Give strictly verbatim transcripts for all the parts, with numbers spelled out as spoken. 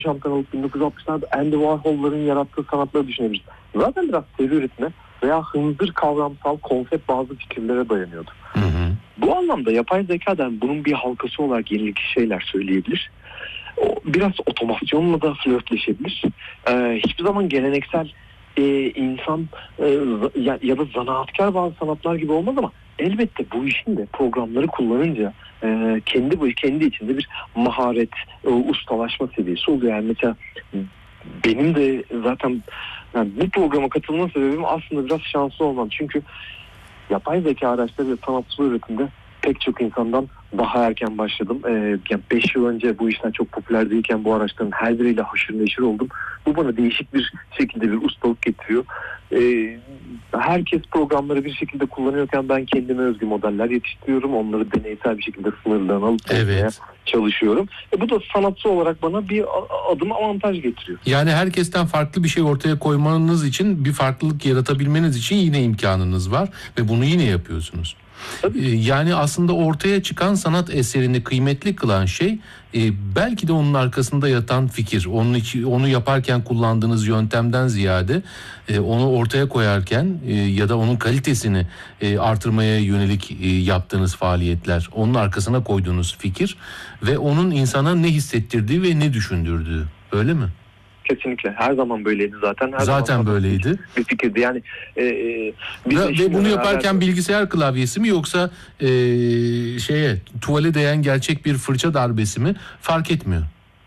şampiyon olup bin dokuz yüz altmışlarda Andy Warhol'ların yarattığı sanatları düşünebiliriz. Zaten biraz seri üretime veya hınzır kavramsal konsept bazı fikirlere dayanıyordu. Hı hı. Bu anlamda yapay zekadan bunun bir halkası olarak yenilikçi şeyler söyleyebilir. O, biraz otomasyonla da flörtleşebilir. Ee, hiçbir zaman geleneksel e, insan e, ya, ya da zanaatkar bazı sanatlar gibi olmaz ama elbette bu işin de programları kullanınca e, kendi bu kendi içinde bir maharet, e, ustalaşma seviyesi oluyor. Yani mesela benim de zaten yani bu programa katılma sebebim aslında biraz şanslı olmam. Çünkü yapay zeka araçları ve sanatsal üretimde pek çok insandan daha erken başladım. Ee, yani beş yıl önce bu işler çok popüler değilken bu araçların her biriyle haşır neşir oldum. Bu bana değişik bir şekilde bir ustalık getiriyor. Ee, herkes programları bir şekilde kullanıyorken ben kendime özgü modeller yetiştiriyorum. Onları deneysel bir şekilde sınırlarını alıp evet. çalışıyorum. E, bu da sanatçı olarak bana bir adım avantaj getiriyor. Yani herkesten farklı bir şey ortaya koymanız için, bir farklılık yaratabilmeniz için yine imkanınız var ve bunu yine yapıyorsunuz. Tabii. Yani aslında ortaya çıkan sanat eserini kıymetli kılan şey e, belki de onun arkasında yatan fikir. Onun için, onu yaparken kullandığınız yöntemden ziyade e, onu ortaya koyarken e, ya da onun kalitesini e, artırmaya yönelik e, yaptığınız faaliyetler, onun arkasına koyduğunuz fikir ve onun insana ne hissettirdiği ve ne düşündürdüğü. Öyle mi? Kesinlikle. Her zaman böyleydi zaten. Her zaten zaman böyleydi. Bir fikirdi. Yani e, e, ve, ve bunu yaparken beraber... bilgisayar klavyesi mi yoksa e, şeye tuvale değen gerçek bir fırça darbesi mi fark etmiyor.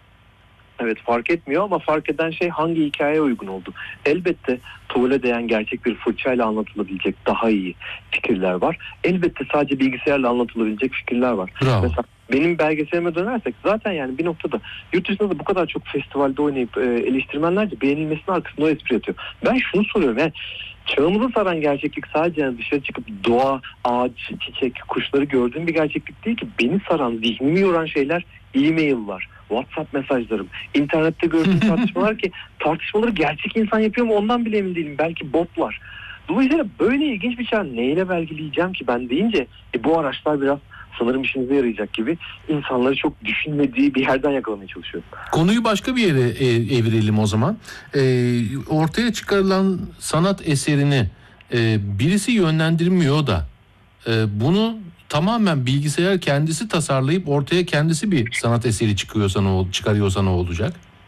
Evet, fark etmiyor ama fark eden şey hangi hikayeye uygun oldu. Elbette tuvale değen gerçek bir fırçayla anlatılabilecek daha iyi fikirler var. Elbette sadece bilgisayarla anlatılabilecek fikirler var. Bravo. Mesela benim belgeselime dönersek zaten yani bir noktada yurt dışında da bu kadar çok festivalde oynayıp e, eleştirmenlerce beğenilmesinin arkasında o espri yatıyor. Ben şunu soruyorum, yani çağımızı saran gerçeklik sadece yani dışarı çıkıp doğa, ağaç, çiçek, kuşları gördüğüm bir gerçeklik değil ki. Beni saran, zihnimi yoran şeyler e-mail'lar, WhatsApp mesajlarım, internette gördüğüm tartışmalar ki tartışmaları gerçek insan yapıyor mu ondan bile emin değilim. Belki botlar. Dolayısıyla böyle ilginç bir şey neyle belgeleyeceğim ki ben deyince e, bu araçlar biraz sanırım işinize yarayacak gibi insanları çok düşünmediği bir yerden yakalamaya çalışıyor. Konuyu başka bir yere e, evirelim o zaman. E, ortaya çıkarılan sanat eserini e, birisi yönlendirmiyor da e, bunu tamamen bilgisayar kendisi tasarlayıp ortaya kendisi bir sanat eseri çıkıyorsa ne ol, çıkarıyorsa ne olacak?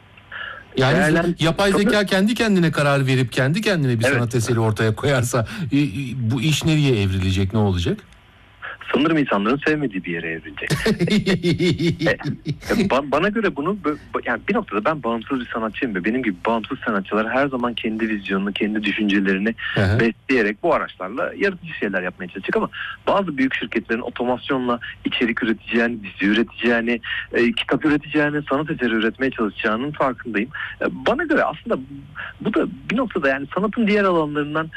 Yani Değerlen... yapay zeka kendi kendine karar verip kendi kendine bir evet. sanat eseri ortaya koyarsa e, e, bu iş nereye evrilecek, ne olacak? Sanırım insanların sevmediği bir yere evrilecek. e, ba- bana göre bunu yani bir noktada ben bağımsız bir sanatçıyım ve benim gibi bağımsız sanatçılar her zaman kendi vizyonunu, kendi düşüncelerini Aha. besleyerek bu araçlarla yaratıcı şeyler yapmaya çalışacak ama bazı büyük şirketlerin otomasyonla içerik üreteceğini, dizi üreteceğini, e, kitap üreteceğini, sanat eseri üretmeye çalışacağının farkındayım. E, bana göre aslında bu da bir noktada yani sanatın diğer alanlarından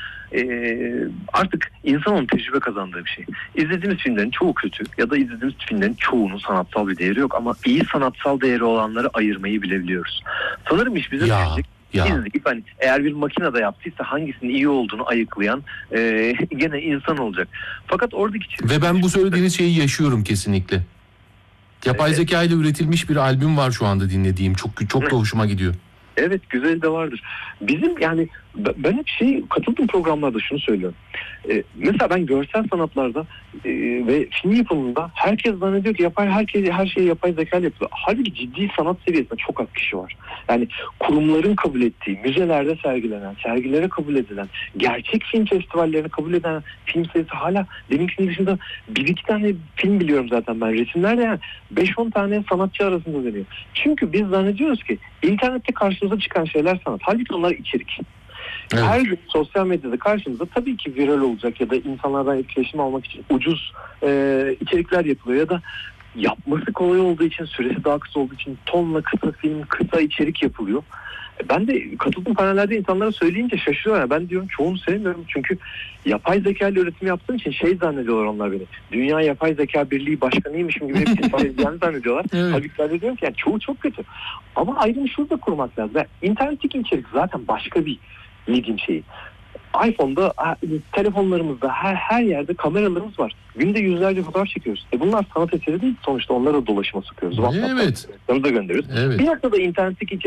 e, artık insanın tecrübe kazandığı bir şey. İzlediğimiz filmlerin çoğu kötü ya da izlediğimiz filmlerin çoğunun sanatsal bir değeri yok ama iyi sanatsal değeri olanları ayırmayı bilebiliyoruz. Sanırım iş bize düşecek. İzleyip hani eğer bir makine de yaptıysa hangisinin iyi olduğunu ayıklayan e, gene insan olacak. Fakat oradaki ve ben bu söylediğiniz şeyi yaşıyorum kesinlikle. Yapay evet. zeka ile üretilmiş bir albüm var şu anda dinlediğim. Çok çok da hoşuma gidiyor. Evet, güzel de vardır. Bizim yani ben hep şey katıldığım programlarda şunu söylüyorum. Ee, mesela ben görsel sanatlarda e, ve film yapımında herkes zannediyor ki yapay herkes her şeyi yapay zeka yapıyor. Halbuki ciddi sanat seviyesinde çok az kişi var. Yani kurumların kabul ettiği, müzelerde sergilenen, sergilere kabul edilen, gerçek film festivallerine kabul eden film sayısı hala benimkinin dışında bir iki tane film biliyorum zaten ben. Resimlerde yani beş on tane sanatçı arasında dönüyor. Çünkü biz zannediyoruz ki internette karşımıza çıkan şeyler sanat. Halbuki onlar içerik. Evet. Her gün sosyal medyada karşımıza tabii ki viral olacak ya da insanlardan etkileşim almak için ucuz e, içerikler yapılıyor ya da yapması kolay olduğu için, süresi daha kısa olduğu için tonla kısa film, kısa içerik yapılıyor. Ben de katıldığım panellerde insanlara söyleyince şaşırıyorlar. Yani ben diyorum çoğunu sevmiyorum çünkü yapay zeka ile üretim yaptığım için şey zannediyorlar onlar beni. Dünya Yapay Zeka Birliği başkanıymışım gibi bir şey zannediyorlar. Evet. Halbuki ben de diyorum ki yani çoğu çok kötü. Ama ayrımı şurada kurmak lazım. Yani internetteki içerik zaten başka bir medium şeyi. iPhone'da, telefonlarımızda, her her yerde kameralarımız var. Günde yüzlerce fotoğraf çekiyoruz. E bunlar sanat eseri değil sonuçta, onlara dolaşıma sokuyoruz. Evet. WhatsApp'tan da gönderiyoruz. Evet. Bir noktada internetteki